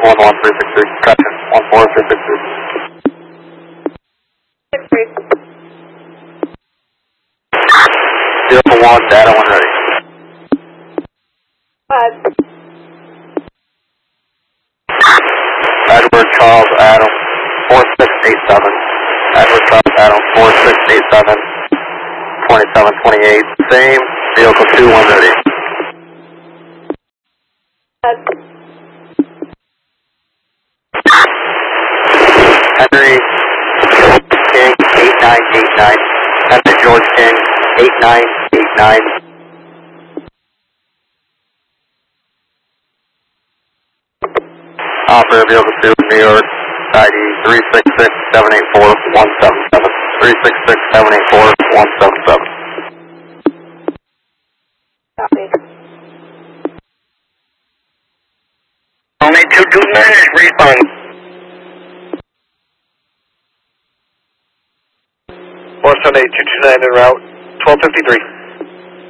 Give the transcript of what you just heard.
11363. Gotcha. 14363. 0 1, data 1 ready. Edward Charles Adam 4687. Edward Charles Adam 4687. 2728. Same. Vehicle 21 ready. Henry King 8989. Henry George King 8989. Operator Vehicle 2 New York ID 366-784-177. 366-784-177. Copy. Only 2 minutes, respond. 478-229 en route, 1253.